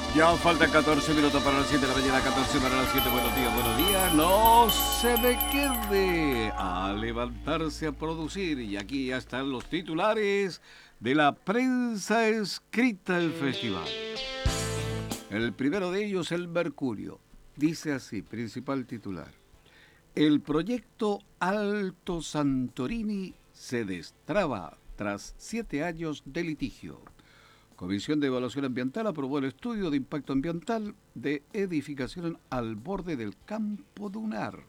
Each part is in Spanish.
Ya faltan 14 minutos para las 7 de la mañana, 14 para las 7. Buenos días, buenos días. No se me quede a levantarse a producir. Y aquí ya están los titulares de la prensa escrita del festival. El primero de ellos, el Mercurio. Dice así, principal titular. El proyecto Alto Santorini se destraba tras 7 años de litigio. Comisión de Evaluación Ambiental aprobó el estudio de impacto ambiental de edificación al borde del campo dunar.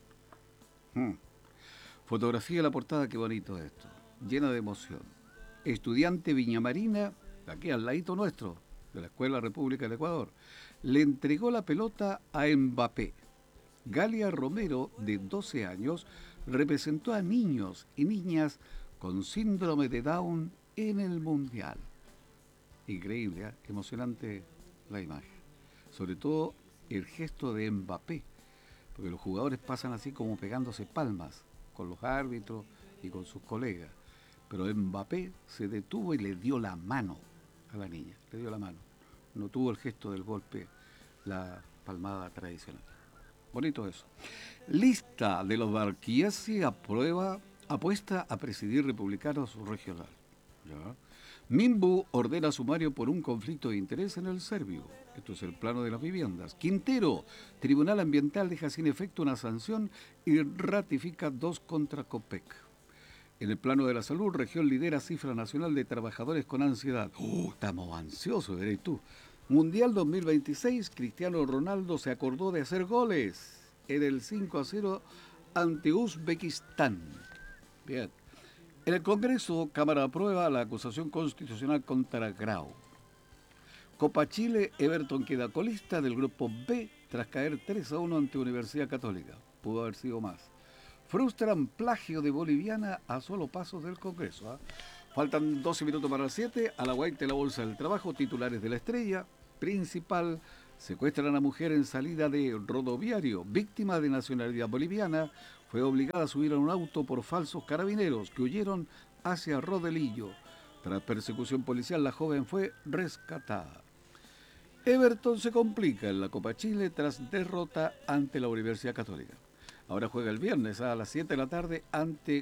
Fotografía de la portada, qué bonito esto, llena de emoción. Estudiante Viñamarina, de aquí al ladito nuestro, de la Escuela República del Ecuador, le entregó la pelota a Mbappé. Galia Romero, de 12 años, representó a niños y niñas con síndrome de Down en el Mundial. Increíble, ¿eh? Emocionante la imagen. Sobre todo el gesto de Mbappé, porque los jugadores pasan así como pegándose palmas con los árbitros y con sus colegas. Pero Mbappé se detuvo y le dio la mano a la niña, le dio la mano. No tuvo el gesto del golpe, la palmada tradicional. Bonito eso. Lista de los Barquiasi apuesta a presidir republicanos regional. ¿Ya? Mimbu ordena sumario por un conflicto de interés en el Servio. Esto es el plano de las viviendas. Quintero, Tribunal Ambiental deja sin efecto una sanción y ratifica 2 contra COPEC. En el plano de la salud, región lidera cifra nacional de trabajadores con ansiedad. Estamos ansiosos, veréis tú. Mundial 2026, Cristiano Ronaldo se acordó de hacer goles en el 5-0 ante Uzbekistán. Bien. En el Congreso, Cámara aprueba la acusación constitucional contra Grau. Copa Chile, Everton queda colista del grupo B tras caer 3-1 ante Universidad Católica. Pudo haber sido más. Frustran plagio de boliviana a solo pasos del Congreso. Faltan 12 minutos para las 7. A la guaita la Bolsa del Trabajo, titulares de La Estrella. Principal, secuestran a mujer en salida de rodoviario. Víctima de nacionalidad boliviana, fue obligada a subir a un auto por falsos carabineros que huyeron hacia Rodelillo. Tras persecución policial, la joven fue rescatada. Everton se complica en la Copa Chile tras derrota ante la Universidad Católica. Ahora juega el viernes a las 7 de la tarde ante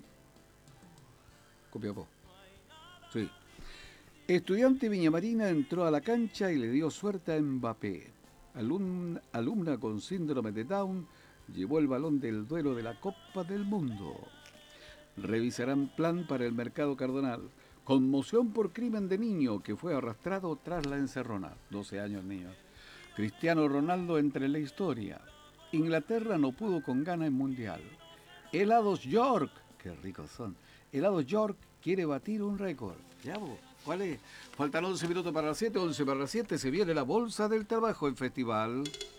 Copiapó. Sí. Estudiante Viñamarina entró a la cancha y le dio suerte a Mbappé. Alumna con síndrome de Down llevó el balón del duelo de la Copa del Mundo. Revisarán plan para el mercado Cardonal. Conmoción por crimen de niño que fue arrastrado tras la encerrona. 12 años niño. Cristiano Ronaldo entre la historia. Inglaterra no pudo con Ghana en Mundial. Helados York, qué ricos son. Helados York quiere batir un récord. Ya vos, ¿cuál es? Faltan 11 minutos para las 7, 11 para las 7. Se viene la Bolsa del Trabajo en Festival.